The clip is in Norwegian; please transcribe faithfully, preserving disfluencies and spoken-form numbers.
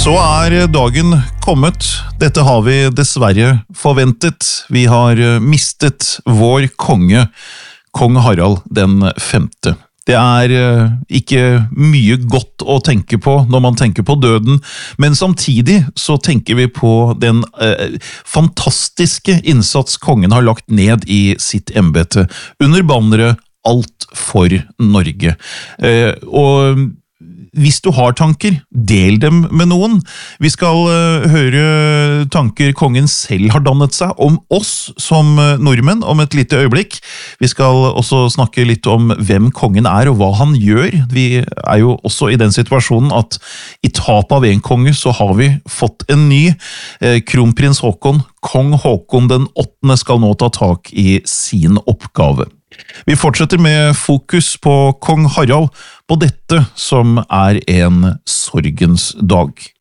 Så er dagen kommet. Dette har vi dessverre forventet. Vi har mistet vår konge, kong Harald den femte. Det er ikke mye godt å tenke på når man tenker på døden, men samtidig så tenker vi på den eh, fantastiske innsats kongen har lagt ned i sitt embete under banneret Alt for Norge. Eh, og hvis du har tanker, del dem med noen. Vi skal uh, høre tanker kongen selv har dannet seg om oss som uh, nordmenn om et lite øyeblikk. Vi skal også snakke litt om hvem kongen er og hva han gjør. Vi er jo også i den situasjonen at i tap av en konge så har vi fått en ny. Uh, kronprins Håkon, kong Håkon den åttende skal nå ta tak i sin oppgave. Vi fortsetter med fokus på kong Harald, på dette som er en sorgens dag.